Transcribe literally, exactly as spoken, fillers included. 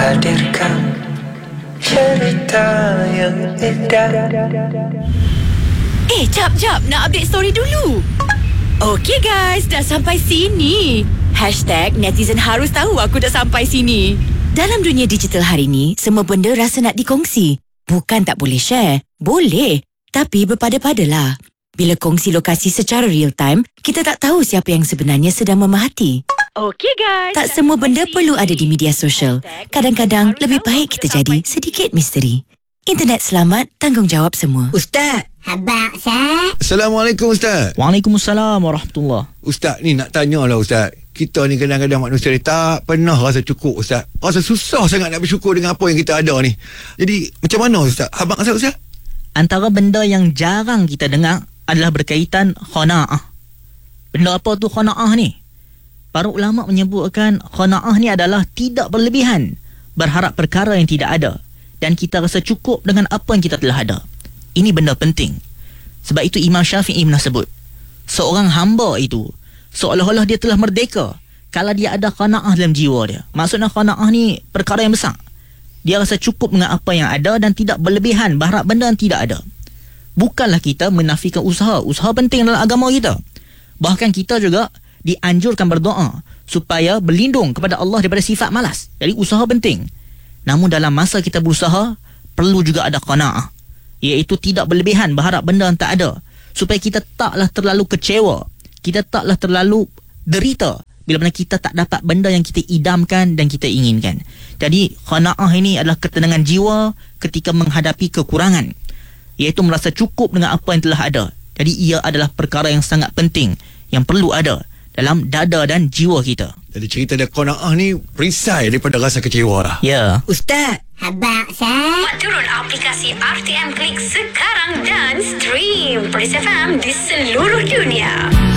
hadirkan cerita yang indah. Eh, jap, jap. Nak update story dulu. Okey guys, dah sampai sini. Hashtag netizen harus tahu aku dah sampai sini. Dalam dunia digital hari ni, semua benda rasa nak dikongsi. Bukan tak boleh share. Boleh. Tapi berpada-padalah. Bila kongsi lokasi secara real time, kita tak tahu siapa yang sebenarnya sedang memerhati. Okey guys. Tak semua benda perlu ada di media sosial. Kadang-kadang lebih baik kita jadi sedikit misteri. Internet selamat, tanggungjawab semua. Ustaz. Abang Ustaz. Assalamualaikum Ustaz. Waalaikumsalam warahmatullahi. Ustaz ni nak tanyalah Ustaz. Kita ni kadang-kadang manusia ni tak pernah rasa cukup Ustaz. Rasa susah sangat nak bersyukur dengan apa yang kita ada ni. Jadi macam mana Ustaz? Abang Ustaz Ustaz? Antara benda yang jarang kita dengar adalah berkaitan qanaah. Benda apa tu qanaah ni? Para ulama menyebutkan qanaah ni adalah tidak berlebihan, berharap perkara yang tidak ada, dan kita rasa cukup dengan apa yang kita telah ada. Ini benda penting. Sebab itu Imam Syafi'i pernah sebut, seorang hamba itu seolah-olah dia telah merdeka kalau dia ada qanaah dalam jiwa dia. Maksudnya qanaah ni perkara yang besar. Dia rasa cukup dengan apa yang ada dan tidak berlebihan, berharap benda yang tidak ada. Bukanlah kita menafikan usaha. Usaha penting dalam agama kita. Bahkan kita juga dianjurkan berdoa supaya berlindung kepada Allah daripada sifat malas. Jadi usaha penting. Namun dalam masa kita berusaha, perlu juga ada qanaah, iaitu tidak berlebihan, berharap benda yang tak ada, supaya kita taklah terlalu kecewa, kita taklah terlalu derita bila mana kita tak dapat benda yang kita idamkan dan kita inginkan. Jadi qanaah ini adalah ketenangan jiwa ketika menghadapi kekurangan, iaitu merasa cukup dengan apa yang telah ada. Jadi ia adalah perkara yang sangat penting yang perlu ada dalam dada dan jiwa kita. Jadi cerita dia qanaah ni perisai daripada rasa kecewa dah. Ya. Ustaz. Abang Ustaz. Buat turun aplikasi R T M Klik sekarang dan stream Police F M di seluruh dunia.